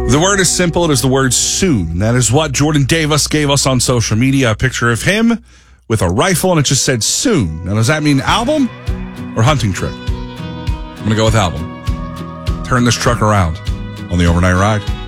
The word is simple. It is the word soon. That is what Jordan Davis gave us on social media. A picture of him with a rifle, and it just said soon. Now, does that mean album or hunting trip? I'm going to go with album. Turn this truck around on the Overnight Ride.